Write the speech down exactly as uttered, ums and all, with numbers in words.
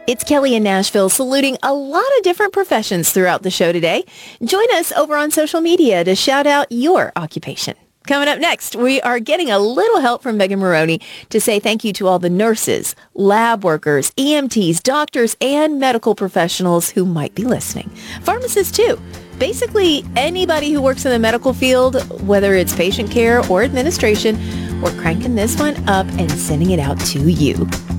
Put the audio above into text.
It's Kelly in Nashville, saluting a lot of different professions throughout the show today. Join us over on social media to shout out your occupation. Coming up next, we are getting a little help from Megan Maroney to say thank you to all the nurses, lab workers, E M Ts, doctors, and medical professionals who might be listening. Pharmacists, too. Basically, anybody who works in the medical field, whether it's patient care or administration, we're cranking this one up and sending it out to you.